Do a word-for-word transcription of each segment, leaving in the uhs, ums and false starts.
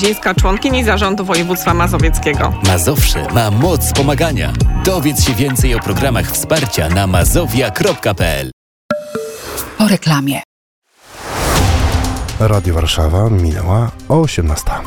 Miejska członkini Zarządu Województwa Mazowieckiego. Mazowsze ma moc pomagania. Dowiedz się więcej o programach wsparcia na mazowia kropka p l. Po reklamie. Radio Warszawa minęła o osiemnasta.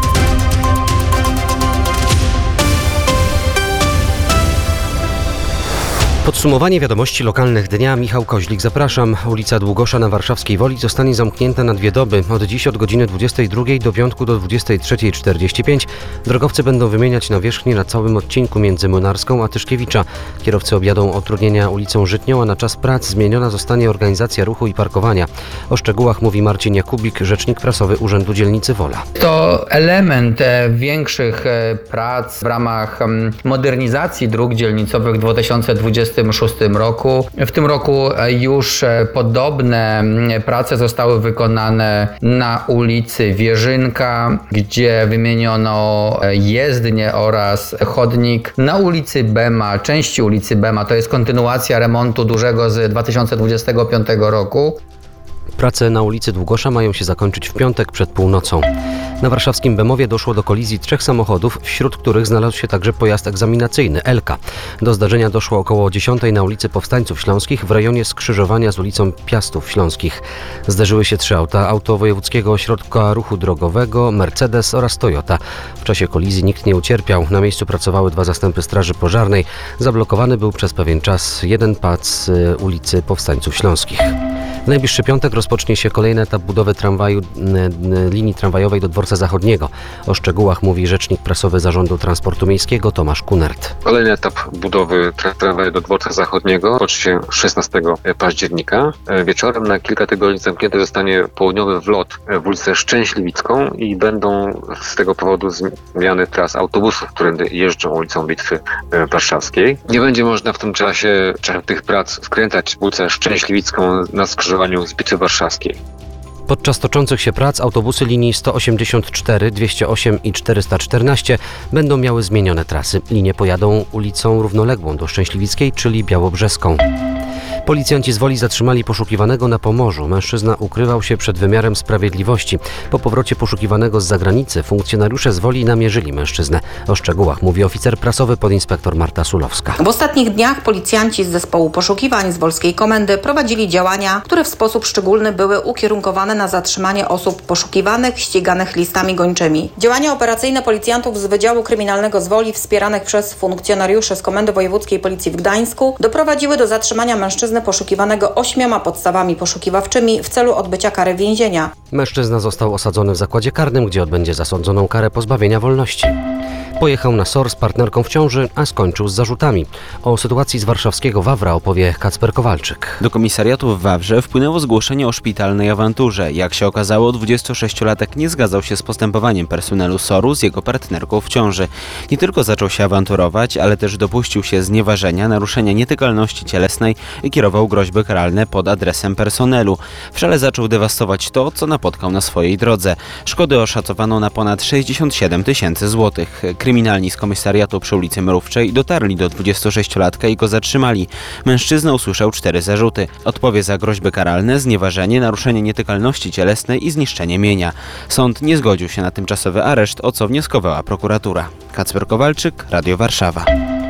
Podsumowanie wiadomości lokalnych dnia. Michał Koźlik, zapraszam. Ulica Długosza na Warszawskiej Woli zostanie zamknięta na dwie doby. Od dziś od godziny dwudziestej drugiej do piątku do dwudziestej trzeciej czterdzieści pięć. Drogowcy będą wymieniać nawierzchnię na całym odcinku między Młynarską a Tyszkiewicza. Kierowcy objadą utrudnienia ulicą Żytnią, a na czas prac zmieniona zostanie organizacja ruchu i parkowania. O szczegółach mówi Marcin Jakubik, rzecznik prasowy Urzędu Dzielnicy Wola. To element większych prac w ramach modernizacji dróg dzielnicowych w dwa tysiące dwudziestym szóstym roku. W tym roku już podobne prace zostały wykonane na ulicy Wierzynka, gdzie wymieniono jezdnię oraz chodnik. Na ulicy Bema, części ulicy Bema, to jest kontynuacja remontu dużego z dwa tysiące dwudziestego piątego roku. Prace na ulicy Długosza mają się zakończyć w piątek przed północą. Na warszawskim Bemowie doszło do kolizji trzech samochodów, wśród których znalazł się także pojazd egzaminacyjny Elka. Do zdarzenia doszło około dziesiątej na ulicy Powstańców Śląskich w rejonie skrzyżowania z ulicą Piastów Śląskich. Zderzyły się trzy auta, auto Wojewódzkiego Ośrodka Ruchu Drogowego, Mercedes oraz Toyota. W czasie kolizji nikt nie ucierpiał. Na miejscu pracowały dwa zastępy straży pożarnej. Zablokowany był przez pewien czas jeden pas ulicy Powstańców Śląskich. W najbliższy piątek rozpocznie się kolejny etap budowy tramwaju, linii tramwajowej do Dworca Zachodniego. O szczegółach mówi rzecznik prasowy Zarządu Transportu Miejskiego Tomasz Kunert. Kolejny etap budowy tramwaju do Dworca Zachodniego rozpocznie się szesnastego października. Wieczorem na kilka tygodni zamknięty zostanie południowy wlot w ulicę Szczęśliwicką i będą z tego powodu zmiany tras autobusów, które jeżdżą ulicą Bitwy Warszawskiej. Nie będzie można w tym czasie, w czasie tych prac skręcać w ulicę Szczęśliwicką na skrzyżowaniu z Bitwy Warszawskiej. Podczas toczących się prac autobusy linii sto osiemdziesiąt cztery, dwieście osiem i czterysta czternaście będą miały zmienione trasy. Linie pojadą ulicą równoległą do Szczęśliwickiej, czyli Białobrzeską. Policjanci z Woli zatrzymali poszukiwanego na Pomorzu. Mężczyzna ukrywał się przed wymiarem sprawiedliwości. Po powrocie poszukiwanego z zagranicy funkcjonariusze z Woli namierzyli mężczyznę. O szczegółach mówi oficer prasowy podinspektor Marta Sulowska. W ostatnich dniach policjanci z zespołu poszukiwań z Wolskiej Komendy prowadzili działania, które w sposób szczególny były ukierunkowane na zatrzymanie osób poszukiwanych, ściganych listami gończymi. Działania operacyjne policjantów z Wydziału Kryminalnego z Woli, wspieranych przez funkcjonariuszy z Komendy Wojewódzkiej Policji w Gdańsku, doprowadziły do zatrzymania mężczyzny poszukiwanego ośmioma podstawami poszukiwawczymi w celu odbycia kary więzienia. Mężczyzna został osadzony w zakładzie karnym, gdzie odbędzie zasądzoną karę pozbawienia wolności. Pojechał na S O R z partnerką w ciąży, a skończył z zarzutami. O sytuacji z warszawskiego Wawra opowie Kacper Kowalczyk. Do komisariatu w Wawrze wpłynęło zgłoszenie o szpitalnej awanturze. Jak się okazało, dwudziestosześciolatek nie zgadzał się z postępowaniem personelu S O R u z jego partnerką w ciąży. Nie tylko zaczął się awanturować, ale też dopuścił się znieważenia, naruszenia nietykalności cielesnej i kierował groźby karalne pod adresem personelu. W szale zaczął dewastować to, co napotkał na swojej drodze. Szkody oszacowano na ponad sześćdziesiąt siedem tysięcy złotych. Kryminalni z komisariatu przy ulicy Mrówczej dotarli do dwudziestosześciolatka i go zatrzymali. Mężczyzna usłyszał cztery zarzuty. Odpowie za groźby karalne, znieważenie, naruszenie nietykalności cielesnej i zniszczenie mienia. Sąd nie zgodził się na tymczasowy areszt, o co wnioskowała prokuratura. Kacper Kowalczyk, Radio Warszawa.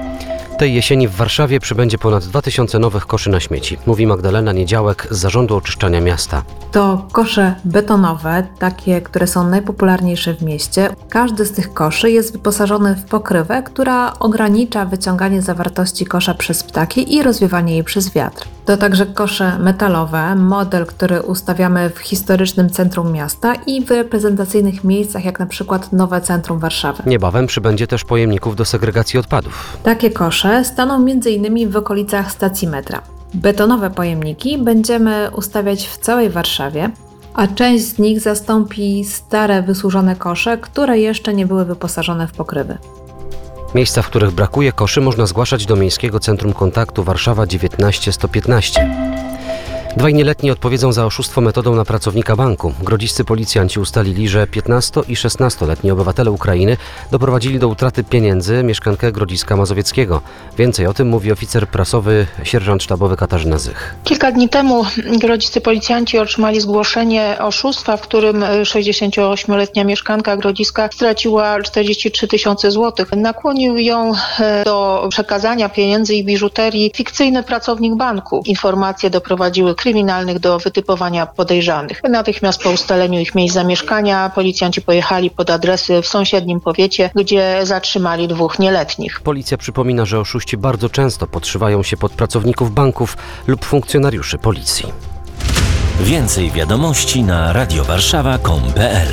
Tej jesieni w Warszawie przybędzie ponad dwa tysiące nowych koszy na śmieci, mówi Magdalena Niedziałek z Zarządu Oczyszczania Miasta. To kosze betonowe, takie, które są najpopularniejsze w mieście. Każdy z tych koszy jest wyposażony w pokrywę, która ogranicza wyciąganie zawartości kosza przez ptaki i rozwiewanie jej przez wiatr. To także kosze metalowe, model, który ustawiamy w historycznym centrum miasta i w reprezentacyjnych miejscach, jak na przykład nowe centrum Warszawy. Niebawem przybędzie też pojemników do segregacji odpadów. Takie kosze staną między innymi w okolicach stacji metra. Betonowe pojemniki będziemy ustawiać w całej Warszawie, a część z nich zastąpi stare, wysłużone kosze, które jeszcze nie były wyposażone w pokrywy. Miejsca, w których brakuje koszy, można zgłaszać do Miejskiego Centrum Kontaktu Warszawa dziewiętnaście sto piętnaście. Dwaj nieletni odpowiedzą za oszustwo metodą na pracownika banku. Grodziscy policjanci ustalili, że piętnasto- i szesnastoletni obywatele Ukrainy doprowadzili do utraty pieniędzy mieszkankę Grodziska Mazowieckiego. Więcej o tym mówi oficer prasowy, sierżant sztabowy Katarzyna Zych. Kilka dni temu grodziscy policjanci otrzymali zgłoszenie oszustwa, w którym sześćdziesięcioośmioletnia mieszkanka Grodziska straciła czterdzieści trzy tysiące złotych. Nakłonił ją do przekazania pieniędzy i biżuterii fikcyjny pracownik banku. Informacje doprowadziły kryminalnych do wytypowania podejrzanych. Natychmiast po ustaleniu ich miejsc zamieszkania policjanci pojechali pod adresy w sąsiednim powiecie, gdzie zatrzymali dwóch nieletnich. Policja przypomina, że oszuści bardzo często podszywają się pod pracowników banków lub funkcjonariuszy policji. Więcej wiadomości na radiowarszawa kropka com kropka pe el.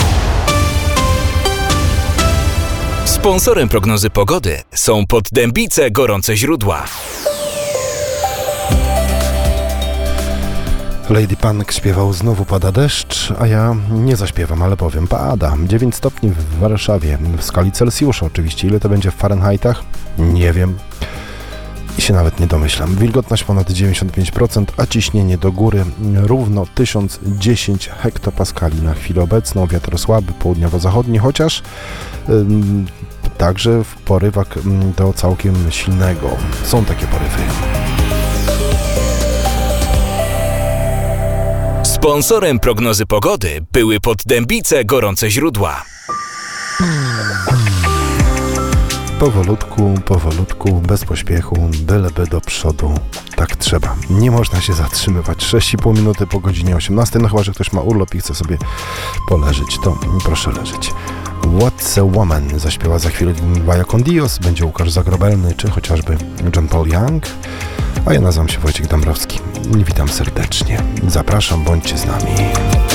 Sponsorem prognozy pogody są Poddębice Gorące Źródła. Lady Punk śpiewał Znowu pada deszcz, a ja nie zaśpiewam, ale powiem, pada. dziewięć stopni w Warszawie, w skali Celsjusza oczywiście. Ile to będzie w Fahrenheitach? Nie wiem. I się nawet nie domyślam. Wilgotność ponad dziewięćdziesiąt pięć procent, a ciśnienie do góry równo tysiąc dziesięć hektopaskali na chwilę obecną. Wiatr słaby, południowo-zachodni, chociaż ym, także w porywach ym, do całkiem silnego. Są takie porywy. Sponsorem prognozy pogody były Poddębice Gorące Źródła. Powolutku, powolutku, bez pośpiechu, byleby do przodu. Tak trzeba. Nie można się zatrzymywać. sześć i pół minuty po godzinie osiemnastej. No chyba, że ktoś ma urlop i chce sobie poleżeć, to proszę leżeć. What's a Woman zaśpiewa za chwilę Vaya con Dios, będzie Łukasz Zagrobelny, czy chociażby John Paul Young. A ja nazywam się Wojciech Dąbrowski. Witam serdecznie. Zapraszam, bądźcie z nami.